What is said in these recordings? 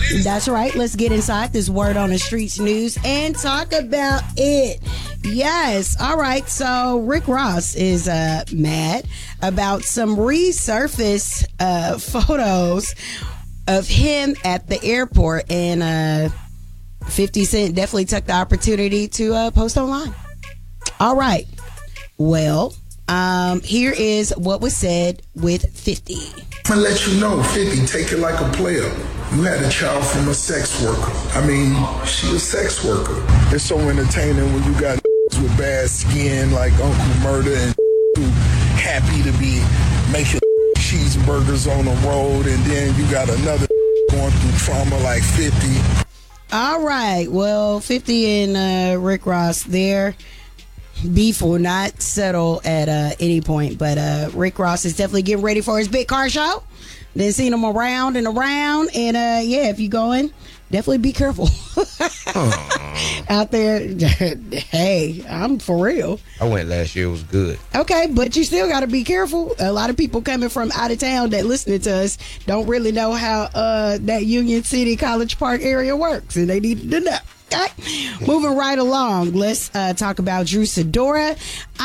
That's right. Let's get inside this Word on the Streets news and talk about it. Yes. All right. So Rick Ross is mad about some resurfaced photos of him at the airport, and 50 Cent definitely took the opportunity to post online. All right. Well, here is what was said with 50. I'm gonna let you know, 50, take it like a player. You had a child from a sex worker. I mean, she a sex worker. It's so entertaining when you got with bad skin like Uncle Murder and who happy to be making cheeseburgers on the road, and then you got another going through trauma like 50. All right. Well, 50 and Rick Ross, their beef will not settle at any point. But Rick Ross is definitely getting ready for his big car show. Then seen him around and around. And yeah, if you're going, definitely be careful out there. Hey, I'm for real. I went last year. It was good. Okay, but you still got to be careful. A lot of people coming from out of town that listening to us don't really know how that Union City College Park area works, and they need to know. Okay. Moving right along, let's talk about Drew Sidora.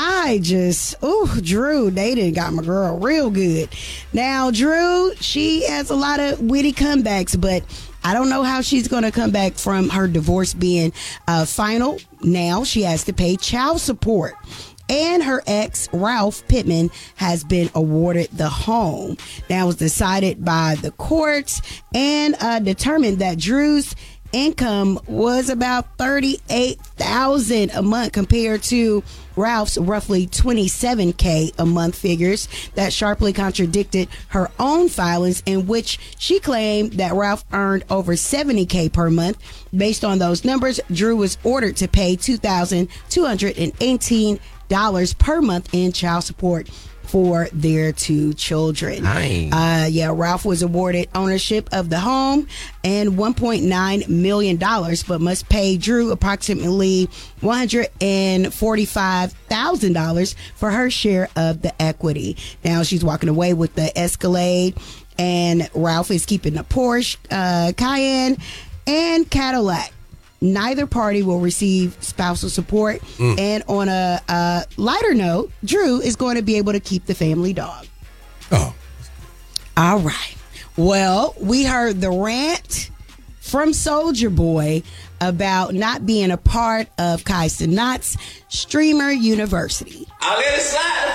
Drew, they done got my girl real good. Now, Drew, she has a lot of witty comebacks, but I don't know how she's going to come back from her divorce being final. Now she has to pay child support. And her ex, Ralph Pittman, has been awarded the home. Now it was decided by the courts and determined that Drew's income was about $38,000 a month compared to Ralph's roughly $27K a month figures that sharply contradicted her own filings, in which she claimed that Ralph earned over $70K per month. Based on those numbers, Drew was ordered to pay $2,218 per month in child support for their two children. Ralph was awarded ownership of the home and $1.9 million, but must pay Drew approximately $145,000 for her share of the equity. Now she's walking away with the Escalade, and Ralph is keeping the Porsche, Cayenne, and Cadillac. Neither party will receive spousal support. And on a lighter note, Drew is going to be able to keep the family dog. Oh. All right. Well, we heard the rant from Soulja Boy about not being a part of Kai Cenat's Streamer University. I'll let it slide.